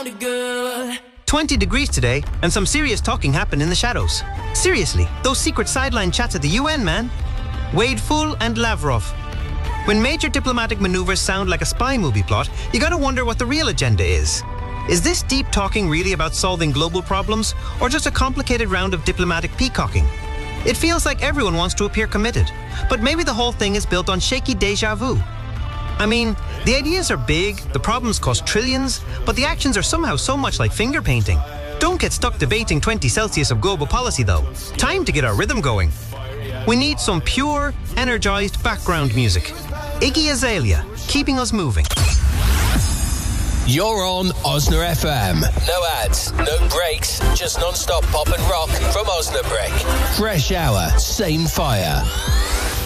sounded good. 20 degrees today, and some serious talking happened in the shadows. Seriously, those secret sideline chats at the UN, man. Wade Full and Lavrov. When major diplomatic maneuvers sound like a spy movie plot, you gotta wonder what the real agenda is. Is this deep talking really about solving global problems, or just a complicated round of diplomatic peacocking? It feels like everyone wants to appear committed, but maybe the whole thing is built on shaky déjà vu. I mean, the ideas are big, the problems cost trillions, but the actions are somehow so much like finger painting. Don't get stuck debating 20 Celsius of global policy though. Time to get our rhythm going. We need some pure, energized background music. Iggy Azalea, keeping us moving. You're on Osna FM. No ads, no breaks, just non-stop pop and rock from Osnabrück. Fresh hour, same fire.